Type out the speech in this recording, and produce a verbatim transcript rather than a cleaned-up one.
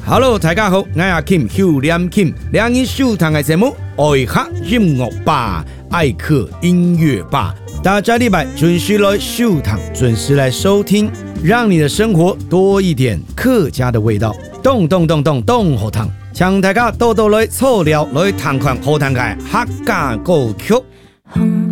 Hello， 大家好，我是 Kim 邱念 Kim， 两人收听的节目爱客音乐吧，爱客音乐吧。大家礼拜准时来收听，准时来收听，让你的生活多一点客家的味道。动动动动动好听，请大家多多来凑料来谈看好听的客家歌曲。